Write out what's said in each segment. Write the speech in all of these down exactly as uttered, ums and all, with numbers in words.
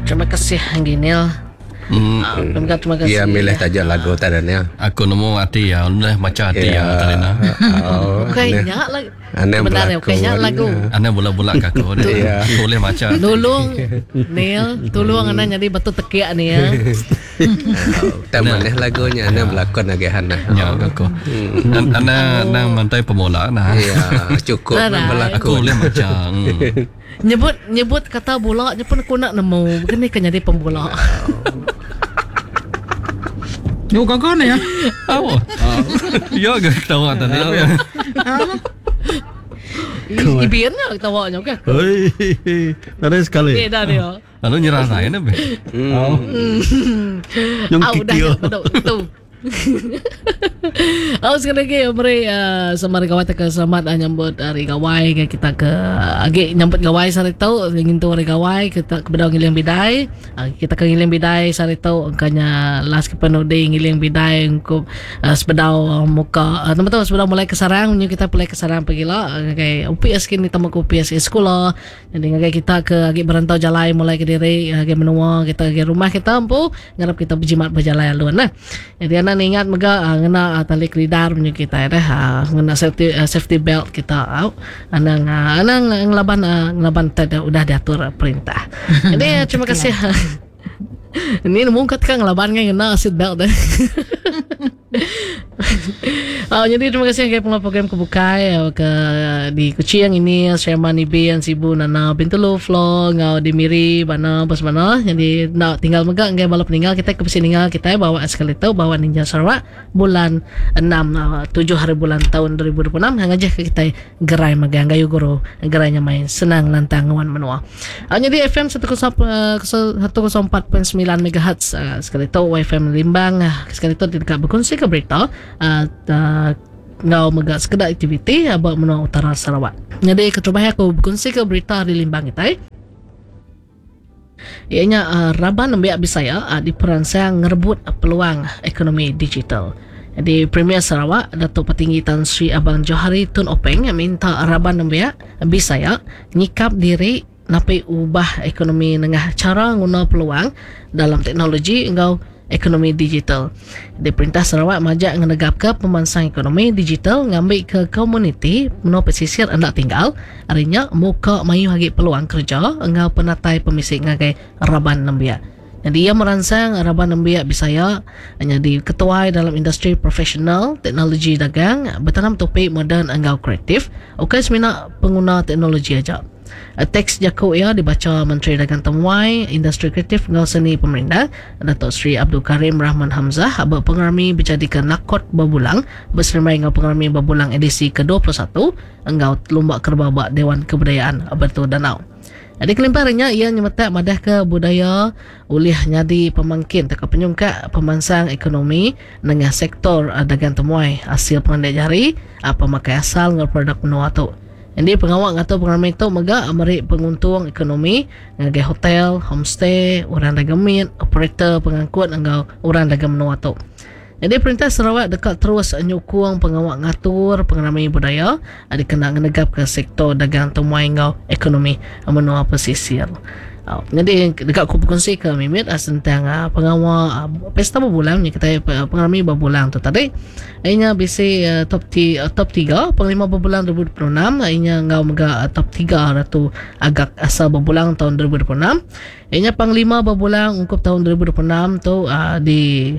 terima kasih Ginil. Hmm. Ah, terima kasih. Dia milih tajuk lagu tadanya. Aku nemu hati ya, udah macam hati ya tadina. Oh, Kayaknya lagu. Aneh Sebenarnya kayaknya lagu. Ane bola-bola kaku dia. Boleh macam. Tolong Neil, tolong ana jadi betul tekik ni ya. Tamaneh lagunya Aneh berlakon lagi Hana. Ya aku. Ane nang mantai pemula nah. Ya, cukup berlakon. Aku boleh macam. Nyebut nyebut kata bola je pun aku nak nemu. Begini kan jadi pembola. Yo kakak ni ya. Apa? Ya gak tahu tadi apa. Ibiannya tawanya kan. Hei, ada sekali. Eh dah dia. Lalu nyerah saya ni. Yang Ah, udah kikil. betul tu. Oh sekali lagi mari uh, sama gawai ke selamat uh, nyambut hari gawai ke kita ke agi nyambut gawai sari tau ingin tu hari gawai kita kepada ngiling bidai uh, kita ke ngiling bidai sari tau angkanya last ke penuh day ngiling bidai untuk uh, sepedau uh, muka uh, teman-teman sepedau mulai ke sarang nyu kita mulai ke sarang pergi lah uh, kayak U P S kini tamu ke U P S sekolah jadi ngagai kita ke agi berantau jalai mulai ke diri agi menua kita ke rumah kita ampu ngarap kita berjimat berjalai alun nah jadi ana ingat mega uh, ngena uh, tali kelidar punya kita dah uh, ngena safety uh, safety belt kita out uh, anang uh, anang ngelaban uh, ngelaban tada udah diatur uh, perintah. Jadi uh, terima kasih. Ini mungkin kan ngelaban ngena seat belt dah. Oh, jadi terima kasih kayak pengelola program kebukai uh, ke di Kuching ini Sherman Iben Sibu Nana Bintulu Flo ngau di Miri bana bos mana jadi nak tinggal mega ngai balap tinggal kita ke sini tinggal kita bawa sekali tahu bawa Ninja Sarawak bulan enam uh, tujuh hari bulan tahun dua ribu dua puluh enam hang aja ke kita gerai mega ngayu guru gerainya main senang lantang wan menua. Uh, jadi F M seratus empat koma sembilan megahertz uh, sekali tahu F M Limbang uh, sekali tahu tidak berkongsi ke berita uh, uh, ngau mega sekedar aktiviti abang menua utara Sarawak. Jadi kecoba aku berkongsi ke berita di Limbang kita. Ianya uh, Raban Nembiak Bisaya uh, diperansang ngerebut uh, peluang ekonomi digital. Jadi Premier Sarawak Datuk Petinggi Tan Sri Abang Johari Tun Openg minta Raban Nembiak Bisaya nyikap diri napi ubah ekonomi dengan cara guna peluang dalam teknologi engau ekonomi digital. Di Perintah Sarawak majak ngenegap ke pemansang ekonomi digital ngambil ke komuniti menua pesisir hendak tinggal arinya muka mayu hagi peluang kerja engau penatai pemisik ngagai Raban Nembiak. Jadi ia meransang Raban Nembiak Bisaya jadi ketua dalam industri profesional teknologi dagang bertanam topik moden engau kreatif okey semina pengguna teknologi aja. Teks Jaku ia dibaca Menteri Dagang Temuai Industri Kreatif Ngau Seni Pemerintah Datuk Sri Abdul Karim Rahman Hamzah abang pengarami berjadikan nakot babulang berserimai ngau pengarami babulang edisi ke dua puluh satu engau lomba kerbabak Dewan Kebudayaan Batu Danau. Jadi kelimparannya ia nyemetak madah ke budaya ulih nyadi pemangkin teka penyungka pemansang ekonomi dengan sektor dagang temuai hasil pandai jari pemakai asal ngau produk menua tu. Jadi pengawal atau pengarami itu mega amari penguntung ekonomi ngagai hotel, homestay, orang dagang meat, operator pengangkut engau orang dagang menua tu. Jadi Perintah Sarawak dekat terus nyukung pengawal ngatur pengarami budaya dikena ngenegap ke sektor dagang temuai engau ekonomi menua pesisir. Oh, jadi dekat aku berkongsi ke Mimit uh, tentang uh, pengawal uh, pesta berbulan ni kita uh, pengarami berbulan tu tadi ianya bisi uh, top ti, uh, top tiga penglima berbulan dua ribu dua puluh enam ianya ngau mega uh, top tiga ratu agak asal berbulan tahun dua ribu dua puluh enam ianya panglima berbulan ungkup tahun dua ribu dua puluh enam tu uh, di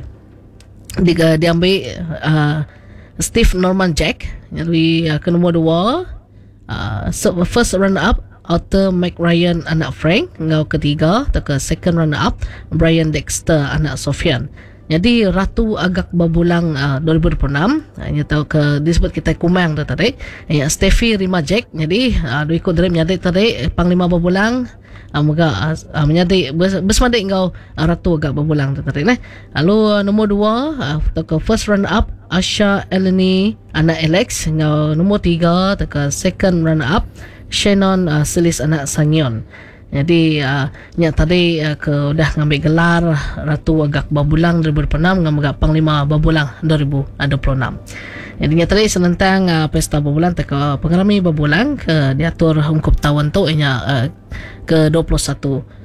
di uh, diambil uh, Steve Norman Jack jadi uh, ke nombor dua uh, so, first runner up Arthur McRyan anak Frank ngau ketiga ke second runner up Brian Dexter anak Sofian. Jadi Ratu agak berbulang uh, dua ribu dua puluh enam hanya tahu ke disebut kita kumang tu tadi ya Steffi Rima Jack jadi uh, dua ikut dari menjadi tadi panglima berbulang uh, moga uh, menjadi bersama engkau uh, Ratu agak berbulang tu tadi nah. Lalu uh, nombor dua uh, ke first runner up Asha Eleni anak Alex ngau nombor tiga ke second runner up Shannon uh, Selis anak Sangyon. Jadi uh, nya tadi uh, ke udah ngambil gelar Ratu agak babulang dua ribu dua puluh enam ngambil panglima babulang dua ribu dua puluh enam. Jadi nya tadi senentang uh, pesta babulang teka pengarami babulang ke diatur ungkup tahun tu nya uh, ke dua puluh satu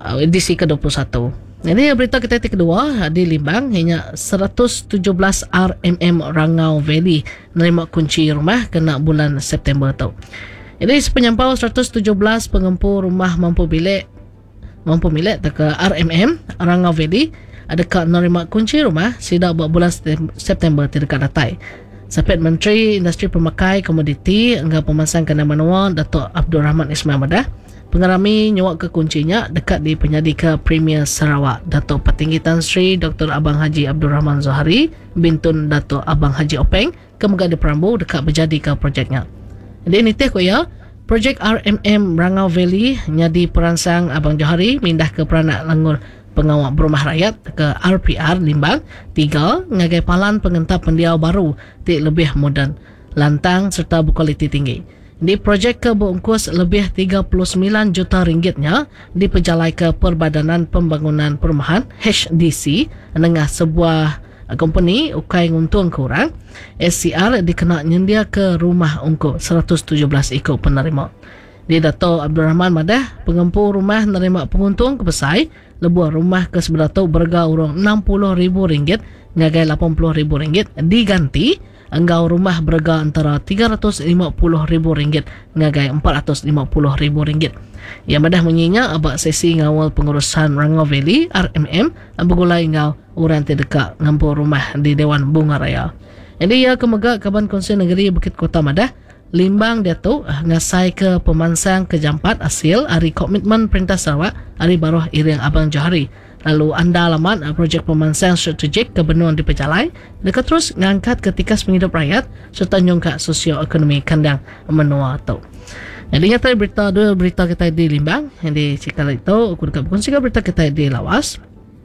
uh, edisi ke dua puluh satu. Jadi berita kita yang kedua di Limbang, hanya seratus tujuh belas R M M Rangau Valley menerima kunci rumah kena bulan September tu. Jadi sepenyampau seratus tujuh belas pengempur rumah mampu bilik mampu milik ke R M M Rangau Valley adakah menerima kunci rumah sida buat bulan September tidak datai. Sapit Menteri Industri Pemakai Komoditi Enggak Pemasan Kena Menua Datuk Abdul Rahman Ismail Madah pengerami nyawak ke kuncinya dekat di penyadika Premier Sarawak Datuk Petinggi Tan Sri Doktor Abang Haji Abdul Rahman Zohari bintun Datuk Abang Haji Openg kemudian di Perambu dekat berjadi ke projeknya. Jadi ini teh ko ya projek R M M Rangau Valley nyadi peransang Abang Johari mindah ke peranak langur pengawal berumah rakyat ke R P R Limbang tiga ngagai palan pengentap pendiau baru ti lebih moden lantang serta berkualiti tinggi. Di projek ke berungkus lebih tiga puluh sembilan juta ringgitnya diperjalai ke Perbadanan Pembangunan Perumahan H D C dengan sebuah company ukai nguntung kurang S C R dikena nyendia ke rumah ungku seratus tujuh belas ikut penerima. Di Dato' Abdul Rahman Madah pengempur rumah menerima penguntung ke Besai lebuah rumah ke sebelah tu berga urang enam puluh ribu ringgit ngagai lapan puluh ribu ringgit diganti enggau rumah berga antara tiga ratus lima puluh ribu ringgit ngagai empat ratus lima puluh ribu ringgit. Yang Madah menyinya abak sesi ngawal pengurusan Rangau Valley R M M bergulai ngau orang terdekat ngampur rumah di Dewan Bunga Raya. Jadi ya kemegak Kaban Konsil Negeri Bukit Kota Madah Limbang dia tu ngasai ke pemansang ke Jampat Asil hari komitmen Perintah Sarawak hari baruh Iriang Abang Johari. Lalu anda alamat projek pemansang strategik ke benua di Pejalai dekat terus ngangkat ke tikas penghidup rakyat serta nyongkak sosioekonomi kandang menua tu. Jadi nyata berita dua berita kita di Limbang yang di cikal itu aku dekat berkongsi berita kita di Lawas.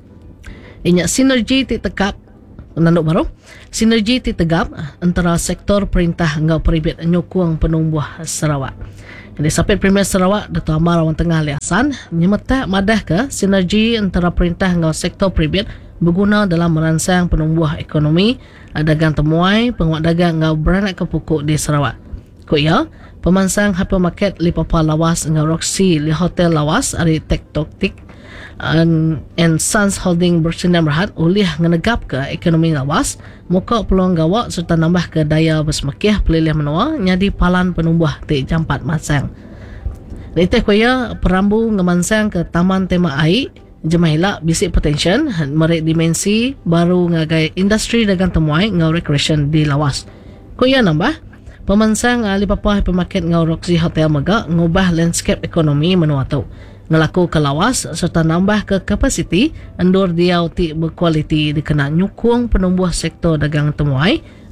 Inya sinergi titekap nanduk baru sinergi titegap antara sektor perintah ngau peribet nyokong penumbuh Sarawak. Jadi sapit Premier Sarawak Dato' Amar Awang Tengah Liasan nyemeta madah ke sinergi antara perintah ngau sektor peribet berguna dalam merangsang penumbuh ekonomi dagang temuai penguat dagang ngau beranak ke pokok di Sarawak. Ko ya pemansang hypermarket Lipapa Lawas ngau Roxy li Hotel Lawas ari Tektoktik and, and Sons Holding bersenam rahat ulih ngenegap ke ekonomi Lawas muka peluang gawak serta nambah ke daya bersemakih pelilih menua nyadi palan penumbuh di Jampat Masang. Letih kuya Perambu ngemansang ke Taman Tema Air Jemaila Bisik Potential merik dimensi baru ngagai industri dagang temuai ngau recreation di Lawas. Kuya nambah pemansang Alipapa Hypermarket ngau Roxy Hotel Mega ngubah landscape ekonomi menua tu ngelaku ke Lawas serta nambah ke kapasiti endur diau ti berkualiti dikena nyukung penumbuh sektor dagang temuai